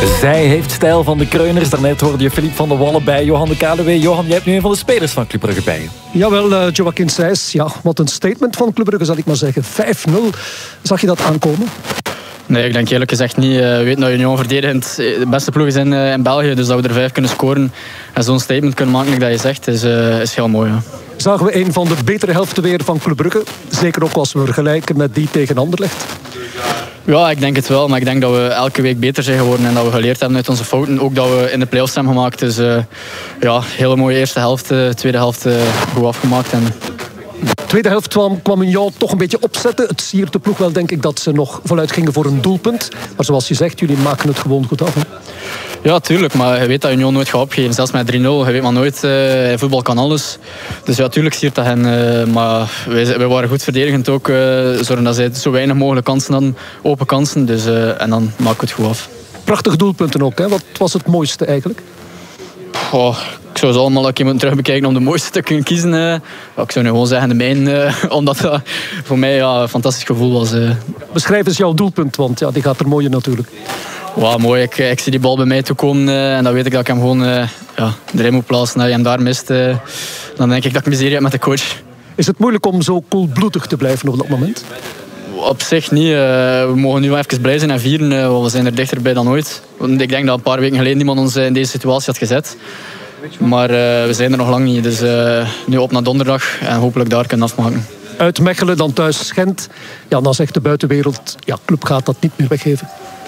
Zij heeft stijl van de Kreuners. Daarnet hoorde je Philippe van der Wallen bij Johan de Kaluwe. Johan, jij hebt nu een van de spelers van Club Brugge bij je. Jawel, Joachim Sijs. Ja, wat een statement van Club Brugge, zal ik maar zeggen. 5-0. Zag je dat aankomen? Nee, ik denk eerlijk gezegd niet. We weten dat Union verdedigend de beste ploeg is in België. Dus dat we er 5 kunnen scoren en zo'n statement kunnen maken, dat je zegt, is heel mooi. Ja. Zagen we een van de betere helften weer van Club Brugge? Zeker ook als we vergelijken met die tegen Anderlecht. Ja, ik denk het wel. Maar ik denk dat we elke week beter zijn geworden en dat we geleerd hebben uit onze fouten. Ook dat we in de play-offs hebben gemaakt. Dus ja, hele mooie eerste helft. Tweede helft goed afgemaakt. De tweede helft kwam Union toch een beetje opzetten. Het siert de ploeg wel, denk ik, dat ze nog voluit gingen voor een doelpunt. Maar zoals je zegt, jullie maken het gewoon goed af. Hè? Ja, tuurlijk. Maar je weet dat Union nooit gaat opgeven. Zelfs met 3-0. Je weet maar nooit. Voetbal kan alles. Dus ja, tuurlijk siert dat hen. Maar wij waren goed verdedigend ook. Zorgen dat zij zo weinig mogelijk kansen hadden. Open kansen. Dus, en dan maken we het goed af. Prachtige doelpunten ook. Hè? Wat was het mooiste eigenlijk? Oh, ik zou ze allemaal een keer moeten terugbekijken om de mooiste te kunnen kiezen. Ik zou nu gewoon zeggen de mijne, omdat dat voor mij een fantastisch gevoel was. Beschrijf eens jouw doelpunt, want ja, die gaat er mooi in natuurlijk. Wow, mooi. Ik zie die bal bij mij toekomen en dan weet ik dat ik hem gewoon erin moet plaatsen. Als je hem daar mist, dan denk ik dat ik miserie heb met de coach. Is het moeilijk om zo koelbloedig te blijven op dat moment? Op zich niet. We mogen nu wel even blij zijn en vieren, want we zijn er dichterbij dan ooit. Ik denk dat een paar weken geleden niemand ons in deze situatie had gezet. Maar we zijn er nog lang niet. Dus nu op naar donderdag en hopelijk daar kunnen afmaken. Uit Mechelen, dan thuis Gent. Ja, dan zegt de buitenwereld, ja, club gaat dat niet meer weggeven.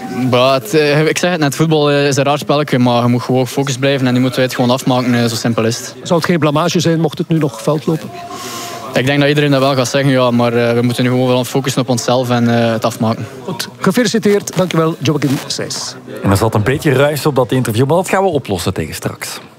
Ik zeg het net, voetbal is een raar spelletje, maar je moet gewoon gefocust blijven en nu moeten wij het gewoon afmaken, zo simpel is het. Zou het geen blamage zijn mocht het nu nog fout lopen? Ik denk dat iedereen dat wel gaat zeggen, ja, maar we moeten nu gewoon wel focussen op onszelf en het afmaken. Goed, gefeliciteerd. Dankjewel, Joachim Sijs. En er zat een beetje ruis op dat interview, maar dat gaan we oplossen tegen straks.